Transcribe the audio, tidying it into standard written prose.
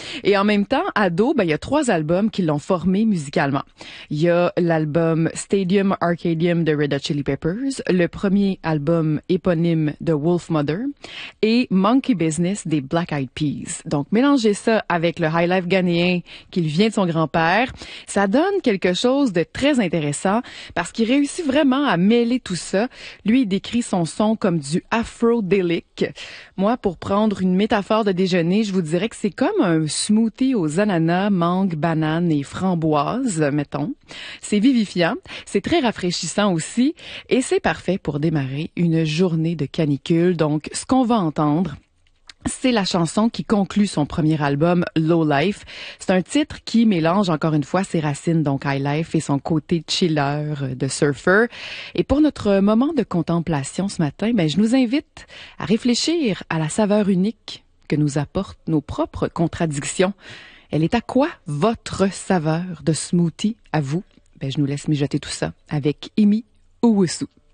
Et en même temps, ado, il y a 3 albums qui l'ont formé musicalement. Il y a l'album Stadium Arcadium de Red Hot Chili Peppers, le premier album éponyme de Wolfmother et Monkey Business des Black Eyed Peas. Donc, mélangez ça avec le high life ghanéen qu'il vient de son grand-père, ça donne quelque chose de très intéressant parce qu'il réussit vraiment à mêler tout ça. Lui, il décrit son son comme du afro-délic. Moi, pour prendre une métaphore de déjeuner, je vous dirais que c'est comme un smoothie aux ananas, mangue, banane et framboises, mettons. C'est vivifiant, c'est très rafraîchissant aussi et c'est parfait pour démarrer une journée de canicule. Donc, ce qu'on va entendre, c'est la chanson qui conclut son premier album, Low Life. C'est un titre qui mélange encore une fois ses racines, donc high life, et son côté chiller de surfer. Et pour notre moment de contemplation ce matin, je nous invite à réfléchir à la saveur unique que nous apportent nos propres contradictions. Elle est à quoi votre saveur de smoothie à vous? Je nous laisse mijoter tout ça avec Imi Owusu.